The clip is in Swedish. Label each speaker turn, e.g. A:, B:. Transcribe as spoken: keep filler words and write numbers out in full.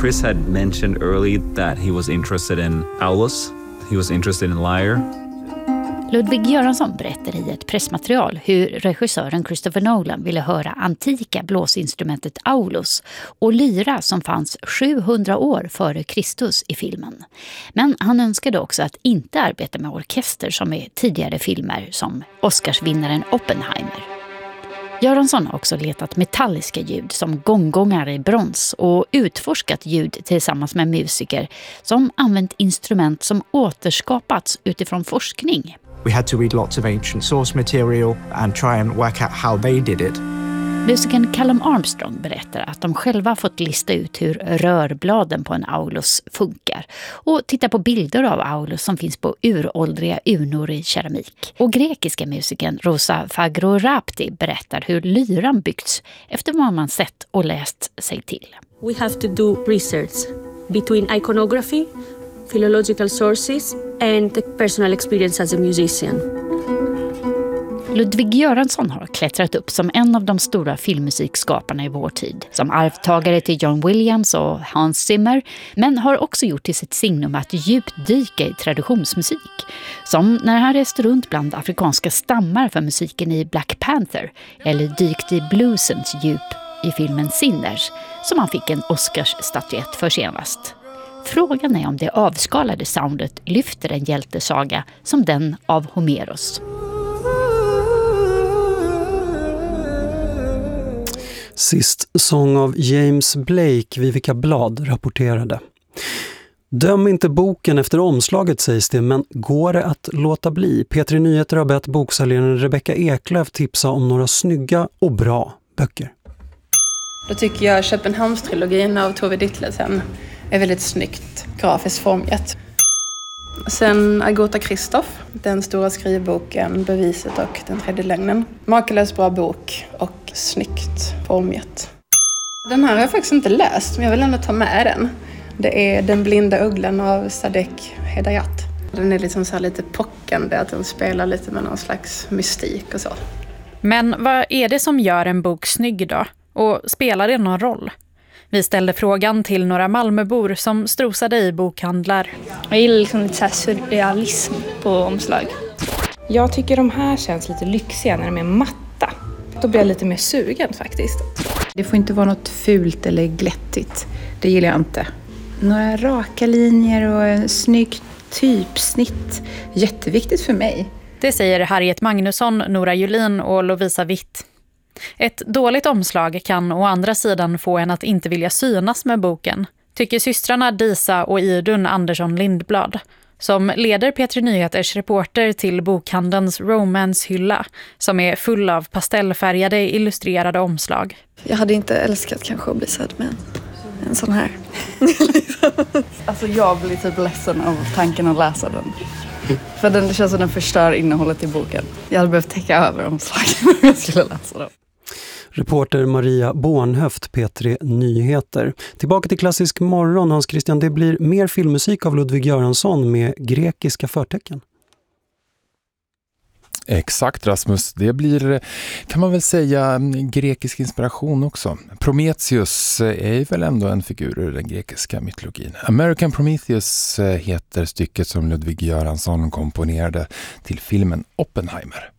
A: Chris had mentioned early that he was interested in Aulus. He was interested in lyre.
B: Ludwig Göransson berättar i ett pressmaterial hur regissören Christopher Nolan ville höra antika blåsinstrumentet Aulus och lyra som fanns sjuhundra år före Kristus i filmen. Men han önskade också att inte arbeta med orkester som i tidigare filmer som Oscarsvinnaren Oppenheimer. Göransson har också letat metalliska ljud som gånggångare i brons och utforskat ljud tillsammans med musiker som använt instrument som återskapats utifrån forskning.
C: We had to read lots of ancient source material and try and work out how they did it.
B: Musikern Callum Armstrong berättar att de själva fått lista ut hur rörbladen på en aulus funkar och titta på bilder av aulus som finns på uråldriga urnor i keramik. Och grekiska musikern Rosa Fagrorapti berättar hur lyran byggts efter vad man sett och läst sig till.
D: We have to do research between iconography, philological sources and the personal experience as a musician.
B: Ludwig Göransson har klättrat upp som en av de stora filmmusikskaparna i vår tid. Som arvtagare till John Williams och Hans Zimmer. Men har också gjort till sitt signum att djupdyka i traditionsmusik. Som när han reste runt bland afrikanska stammar för musiken i Black Panther. Eller dykt i bluesens djup i filmen Sinners. Som han fick en Oscarsstatyett för senast. Frågan är om det avskalade soundet lyfter en hjältesaga som den av Homeros.
E: Sist sång av James Blake, Vivica Blad rapporterade. Döm inte boken efter omslaget sägs det, men går det att låta bli? P tre Nyheter har bett boksäljaren Rebecca Eklöf tipsa om några snygga och bra böcker.
F: Då tycker jag Köpenhamnstrilogin av Tove Ditlevsen är väldigt snyggt grafiskt formgett. Sen Agota Kristoff, den stora skrivboken Beviset och den tredje lögnen. Makalös bra bok och snyggt formgett. Den här har jag faktiskt inte läst, men jag vill ändå ta med den. Det är Den blinda ugglan av Sadek Hedayat. Den är liksom så här lite pockande, att den spelar lite med någon slags mystik och så.
G: Men vad är det som gör en bok snygg då? Och spelar det någon roll? Vi ställde frågan till några Malmöbor som strosade i bokhandlar.
H: Jag gillar liksom lite så här surrealism på omslag.
I: Jag tycker de här känns lite lyxiga när de är matta. Då blir jag lite mer sugen faktiskt.
J: Det får inte vara något fult eller glättigt. Det gillar jag inte. Några raka linjer och en snygg typsnitt. Jätteviktigt för mig.
G: Det säger Harriet Magnusson, Nora Julin och Lovisa Witt. Ett dåligt omslag kan å andra sidan få en att inte vilja synas med boken, tycker systrarna Disa och Idun Andersson Lindblad, som leder P tre Nyheters reporter till bokhandelns Romance-hylla, som är full av pastellfärgade illustrerade omslag.
K: Jag hade inte älskat kanske att bli sedd med en, en sån här.
L: Alltså jag blir typ ledsen av tanken att läsa den. För den, det känns som den förstör innehållet i boken. Jag hade behövt täcka över omslagen om jag skulle läsa dem.
E: Reporter Maria Bornhöft, P tre Nyheter. Tillbaka till Klassisk morgon, Hans Christian. Det blir mer filmmusik av Ludwig Göransson med grekiska förtecken.
M: Exakt, Rasmus. Det blir, kan man väl säga, grekisk inspiration också. Prometheus är väl ändå en figur ur den grekiska mytologin. American Prometheus heter stycket som Ludwig Göransson komponerade till filmen Oppenheimer.